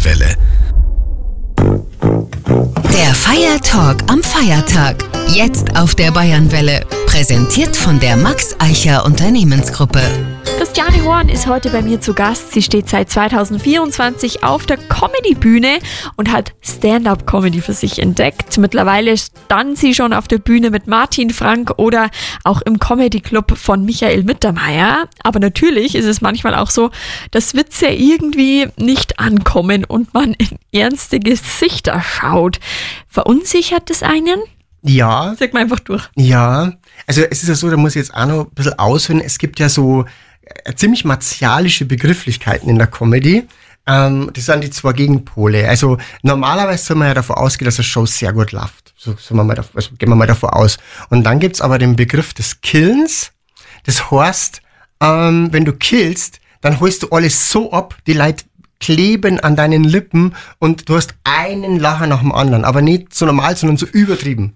Bayernwelle. Der Feiertalk am Feiertag. Jetzt auf der Bayernwelle. Präsentiert von der Max Eicher Unternehmensgruppe. Christiane Horn ist heute bei mir zu Gast. Sie steht seit 2024 auf der Comedy-Bühne und hat Stand-up-Comedy für sich entdeckt. Mittlerweile stand sie schon auf der Bühne mit Martin Frank oder auch im Comedy-Club von Michael Mittermeier. Aber natürlich ist es manchmal auch so, dass Witze irgendwie nicht ankommen und man in ernste Gesichter schaut. Verunsichert das einen? Ja. Sag mal einfach durch. Ja, also es ist ja so, da muss ich jetzt auch noch ein bisschen ausholen. Es gibt ja so ziemlich martialische Begrifflichkeiten in der Comedy. Das sind die zwei Gegenpole. Also normalerweise soll man ja davon ausgehen, dass eine Show sehr gut läuft. So gehen wir mal davon aus. Und dann gibt's aber den Begriff des Killens. Das heißt, wenn du killst, dann holst du alles so ab, die Leute kleben an deinen Lippen und du hast einen Lacher nach dem anderen. Aber nicht so normal, sondern so übertrieben.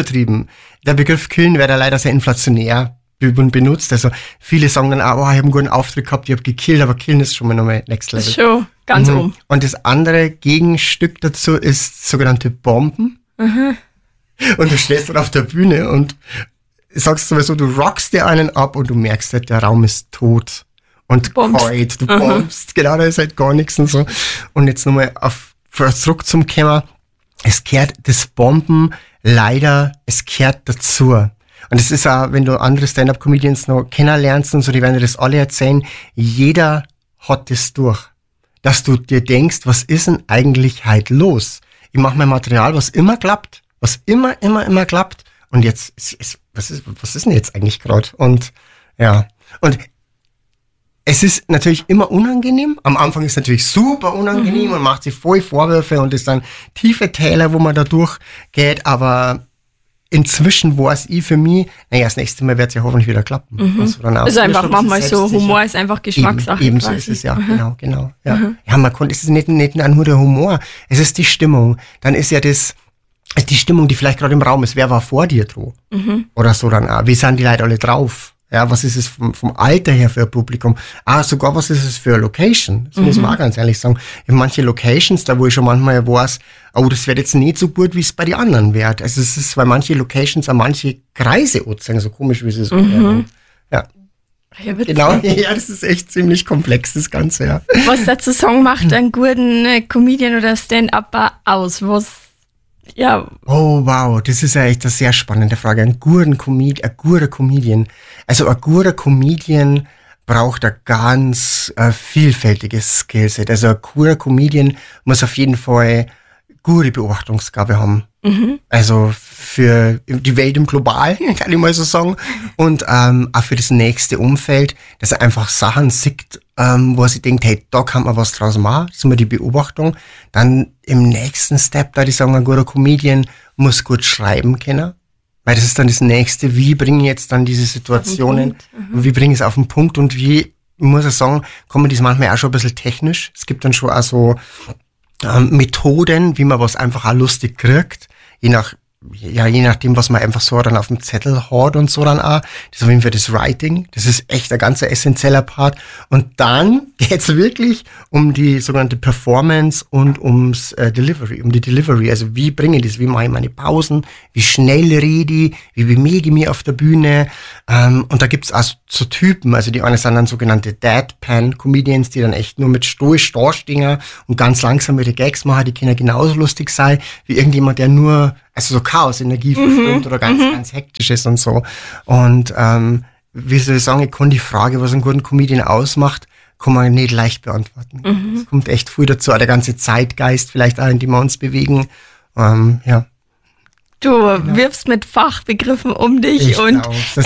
Der Begriff Killen wäre da leider sehr inflationär benutzt. Also viele sagen dann auch, ich habe einen guten Auftritt gehabt, ich habe gekillt, aber Killen ist schon mal nochmal Next Level. Das ist schon ganz oben. Und das andere Gegenstück dazu ist sogenannte Bomben. Und du stehst dann auf der Bühne und sagst sowieso, du rockst dir einen ab und du merkst halt, der Raum ist tot und kalt. Du bombst, genau, da ist halt gar nichts und so. Und jetzt nochmal zurück zum Thema. Es kehrt das Bomben leider, es kehrt dazu. Und es ist auch, wenn du andere Stand-Up-Comedians noch kennenlernst und so, die werden dir das alle erzählen, jeder hat das durch. Dass du dir denkst, was ist denn eigentlich heute los? Ich mache mein Material, was immer klappt. Was immer klappt. Und jetzt, was ist denn jetzt eigentlich gerade? Und ja, und es ist natürlich immer unangenehm. Am Anfang ist es natürlich super unangenehm und macht sich voll Vorwürfe und ist dann tiefe Täler, wo man da durchgeht. Aber inzwischen weiß ich für mich, das nächste Mal wird es ja hoffentlich wieder klappen. Also dann ist einfach manchmal so, Humor ist einfach Geschmackssache. Ebenso ist es, ja, genau. Ja, es ist nicht nur der Humor, es ist die Stimmung. Dann ist ja die Stimmung, die vielleicht gerade im Raum ist. Wer war vor dir dran? Oder so dann auch. Wie sind die Leute alle drauf? Ja, was ist es vom Alter her für ein Publikum? Sogar was ist es für eine Location? Das muss man auch ganz ehrlich sagen. Ich habe manche Locations, da wo ich schon manchmal weiß, das wird jetzt nicht so gut, wie es bei den anderen wird. Also es ist, weil manche Locations an manche Kreise anzeigen, so komisch, wie es ist. Ja. Genau, ja, das ist echt ziemlich komplex, das Ganze, ja. Was dazu sagen macht einen guten Comedian oder Stand-Upper aus? Ja. Oh, wow, das ist ja echt eine sehr spannende Frage. Ein guter Comedian. Also ein guter Comedian braucht ein ganz vielfältiges Skillset. Also ein guter Comedian muss auf jeden Fall gute Beobachtungsgabe haben. Also für die Welt im Globalen, kann ich mal so sagen. Und auch für das nächste Umfeld, dass er einfach Sachen sieht, wo er sich denkt, hey, da kann man was draus machen. Das ist immer die Beobachtung. Dann im nächsten Step, da die sagen, ein guter Comedian muss gut schreiben können. Weil das ist dann das Nächste. Wie bringe ich jetzt dann diese Situationen, wie bringe ich es auf den Punkt und wie, ich muss ja sagen, Comedy ist manchmal auch schon ein bisschen technisch. Es gibt dann schon auch so Methoden, wie man was einfach auch lustig kriegt. Je nachdem, was man einfach so dann auf dem Zettel hat und so dann auch. Das ist auf jeden Fall das Writing. Das ist echt ein ganz essentieller Part. Und dann geht's wirklich um die sogenannte Performance und um die Delivery. Also wie bringe ich das? Wie mache ich meine Pausen? Wie schnell rede ich? Wie bewege ich mich auf der Bühne? Und da gibt's auch so Typen. Also die einen sind dann sogenannte Deadpan-Comedians, die dann echt nur mit stoisch dastehen und ganz langsam ihre Gags machen. Die können genauso lustig sein wie irgendjemand, der nur so Chaos-Energie verstimmt oder ganz hektisch ist und so. Und wie soll ich sagen, ich kann die Frage, was einen guten Comedian ausmacht, kann man nicht leicht beantworten. Es kommt echt viel dazu, auch der ganze Zeitgeist vielleicht auch, in dem wir uns bewegen. Ja. Du wirfst mit Fachbegriffen um dich das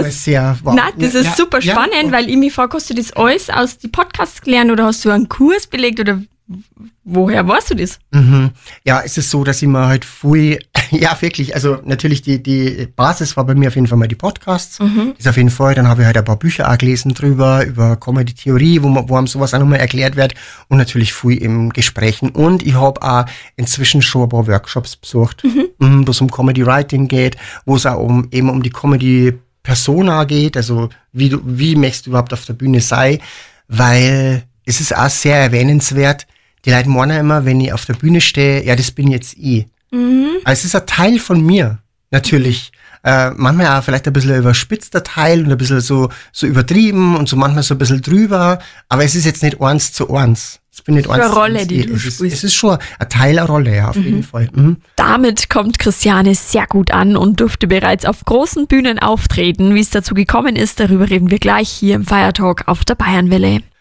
ist super spannend, weil ich mich frage, hast du das alles aus den Podcasts gelernt oder hast du einen Kurs belegt oder woher weißt du das? Ja, es ist so, dass ich mir halt viel, ja wirklich, also natürlich die Basis war bei mir auf jeden Fall mal die Podcasts. Das ist auf jeden Fall, dann habe ich halt ein paar Bücher auch gelesen drüber, über Comedy-Theorie, wo einem sowas auch nochmal erklärt wird und natürlich viel im Gesprächen. Und ich habe auch inzwischen schon ein paar Workshops besucht, wo es um Comedy-Writing geht, wo es auch um die Comedy-Persona geht, also wie möchtest du überhaupt auf der Bühne sein, weil es ist auch sehr erwähnenswert, Die Leute meinen immer, wenn ich auf der Bühne stehe, ja, das bin jetzt ich. Also es ist ein Teil von mir, natürlich. Manchmal auch vielleicht ein bisschen überspitzter Teil und ein bisschen so übertrieben und so manchmal so ein bisschen drüber, aber es ist jetzt nicht 1:1. Es bin nicht eine Rolle, die du spielst. Es ist schon ein Teil der Rolle, ja, auf jeden Fall. Damit kommt Christiane sehr gut an und durfte bereits auf großen Bühnen auftreten. Wie es dazu gekommen ist, darüber reden wir gleich hier im Feiertalk auf der Bayernwelle.